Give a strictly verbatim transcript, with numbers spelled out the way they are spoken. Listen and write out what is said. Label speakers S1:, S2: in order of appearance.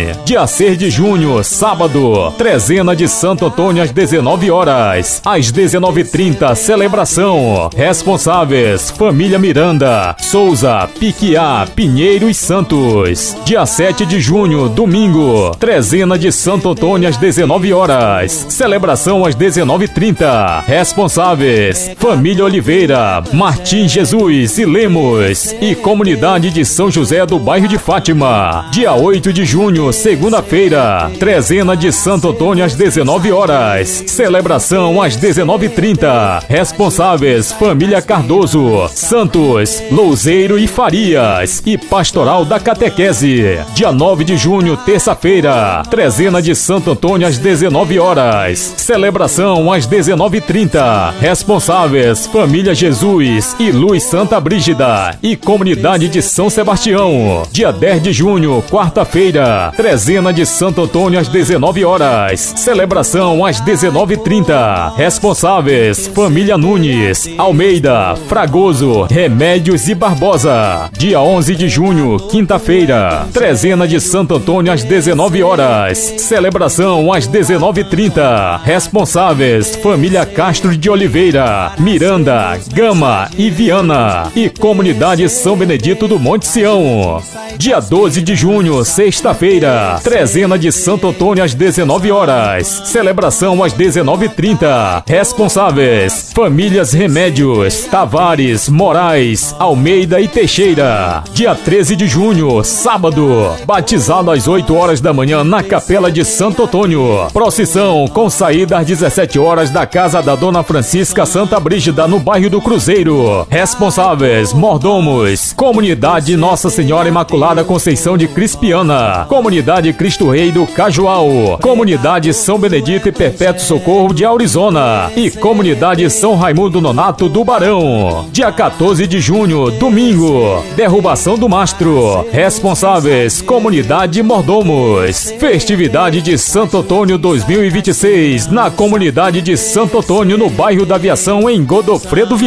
S1: Dia seis de junho, sábado, trezena de Santo Antônio às dezenove horas. Às dezenove e trinta, celebração. Responsáveis: família Miranda, Souza, Piquiá, Pinheiro e Santos. Dia sete de junho, domingo, trezena de Santo Antônio às dezenove horas. Celebração às dezenove e trinta. Responsáveis: família Oliveira, Martins Jesus e Lemos e comunidade de São José do bairro de Fátima. Dia oito de junho, segunda-feira, trezena de Santo Antônio às dezenove horas. Celebração às dezenove e trinta. Responsáveis: família Cardoso, Santos, Louzeiro e Farias e Pastoral da Catequese. Dia nove de junho, terça-feira, trezena de Santo Antônio às dezenove horas. Celebração às dezenove e trinta. Responsáveis: família Jesus e Luz Santa Brígida e comunidade de São Sebastião. Dia dez de junho, quarta-feira, trezena de Santo Antônio às dezenove horas. Celebração às dezenove e trinta. Responsáveis: família Nunes, Almeida, Fragoso, Remédios e Barbosa. Dia onze de junho, quinta-feira, trezena de Santo Antônio às dezenove horas. Celebração às dezenove e trinta. Responsáveis: família Castro de Oliveira, Miranda, Gama e Viana e comunidade São Benedito do Monte Sião. Dia doze de junho, sexta-feira, trezena de Santo Antônio às dezenove horas. Celebração às dezenove e trinta. Responsáveis: famílias Remédios, Tavares, Moraes, Almeida e Teixeira. Dia treze de junho, sábado, batizado às oito horas da manhã na Capela de Santo Antônio. Procissão com saída às dezessete horas da casa da Dona Francisca Santa Brígida no bairro do Cruzeiro. Responsáveis: mordomos, comunidade Nossa Senhora Imaculada Conceição de Crispiana, comunidade Cristo Rei do Cajual, comunidade São Benedito e Perpétuo Socorro de Aurizona e comunidade São Raimundo Nonato do Barão. Dia quatorze de junho, domingo, derrubação do mastro. Responsáveis: comunidade Mordomos. Festividade de Santo Antônio dois mil e vinte e seis na comunidade de Santo Antônio no bairro da Aviação em Godofredo Viana.